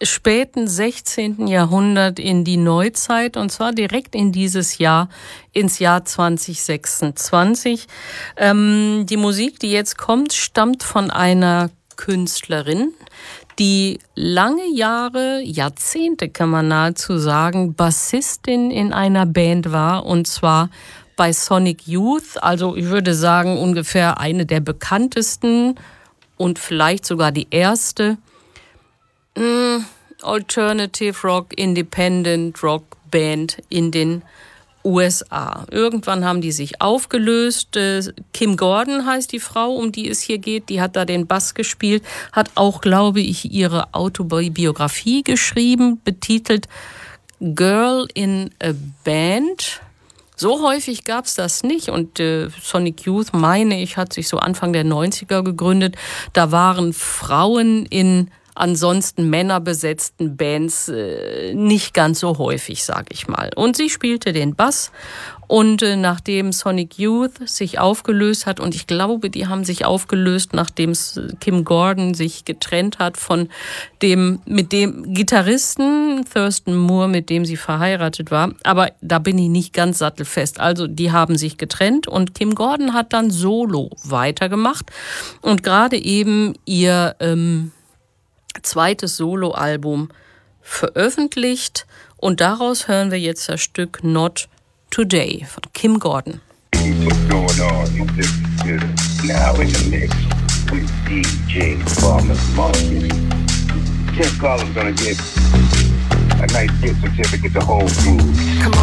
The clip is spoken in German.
späten 16. Jahrhundert in die Neuzeit, und zwar direkt in dieses Jahr, ins Jahr 2026. Die Musik, die jetzt kommt, stammt von einer Künstlerin, die lange Jahre, Jahrzehnte kann man nahezu sagen, Bassistin in einer Band war, und zwar bei Sonic Youth. Also ich würde sagen, ungefähr eine der bekanntesten und vielleicht sogar die erste Alternative Rock, Independent Rock Band in den USA. Irgendwann haben die sich aufgelöst. Kim Gordon heißt die Frau, um die es hier geht. Die hat da den Bass gespielt, hat auch, glaube ich, ihre Autobiografie geschrieben, betitelt Girl in a Band. So häufig gab es das nicht, und Sonic Youth, meine ich, hat sich so Anfang der 90er gegründet. Da waren Frauen in ansonsten männerbesetzten Bands nicht ganz so häufig, sage ich mal. Und sie spielte den Bass, und nachdem Sonic Youth sich aufgelöst hat, und ich glaube, die haben sich aufgelöst, nachdem Kim Gordon sich getrennt hat von mit dem Gitarristen Thurston Moore, mit dem sie verheiratet war. Aber da bin ich nicht ganz sattelfest. Also die haben sich getrennt, und Kim Gordon hat dann solo weitergemacht und gerade eben ihr zweites Soloalbum veröffentlicht, und daraus hören wir jetzt das Stück Not Today von Kim Gordon. What's going on? This is now in the mix with DJ Farmer Market. Tim Collins gonna get a nice gift certificate to whole food.